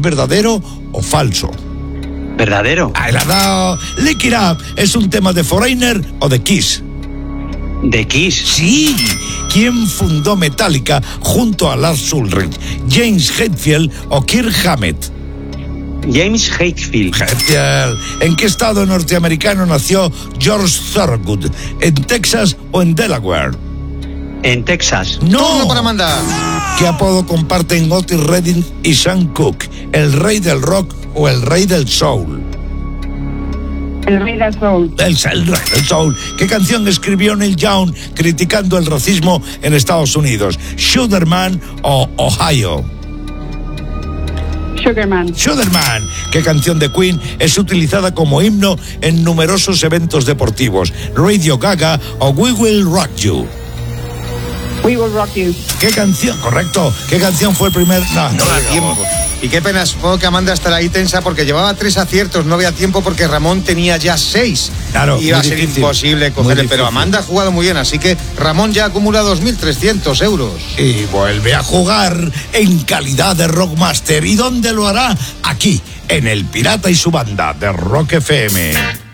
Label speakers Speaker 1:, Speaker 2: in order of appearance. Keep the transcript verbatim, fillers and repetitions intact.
Speaker 1: verdadero o falso?
Speaker 2: ¿Verdadero?
Speaker 1: Ah, la dado. Lick It Up es un tema de Foreigner o de Kiss.
Speaker 2: ¿De Kiss?
Speaker 1: Sí. ¿Quién fundó Metallica junto a Lars Ulrich? ¿James Hetfield o Kirk Hammett?
Speaker 2: James Hetfield.
Speaker 1: Hetfield. ¿En qué estado norteamericano nació George Thorogood? ¿En Texas o en Delaware?
Speaker 2: En Texas.
Speaker 1: ¡No!
Speaker 3: Turno para mandar.
Speaker 1: ¿Qué apodo comparten Otis Redding y Sam Cooke? ¿El rey del rock o el rey del soul?
Speaker 4: El rey del soul.
Speaker 1: El, el rey del soul. ¿Qué canción escribió Neil Young criticando el racismo en Estados Unidos? ¿Sugarman o Ohio?
Speaker 4: Sugarman.
Speaker 1: Sugarman. ¿Qué canción de Queen es utilizada como himno en numerosos eventos deportivos? ¿Radio Gaga o We Will Rock You?
Speaker 4: We Will Rock You.
Speaker 1: ¿Qué canción? Correcto. ¿Qué canción fue el primer? No,
Speaker 3: No da tiempo. Y qué pena, supongo que Amanda estará ahí tensa porque llevaba tres aciertos, no había tiempo porque Ramón tenía ya seis.
Speaker 1: Claro,
Speaker 3: Iba a
Speaker 1: muy
Speaker 3: ser
Speaker 1: difícil,
Speaker 3: imposible
Speaker 1: muy
Speaker 3: cogerle,
Speaker 1: difícil.
Speaker 3: pero Amanda ha jugado muy bien, así que Ramón ya acumula dos mil trescientos euros.
Speaker 1: Y vuelve a jugar en calidad de Rockmaster. ¿Y dónde lo hará? Aquí, en El Pirata y su banda de Rock F M.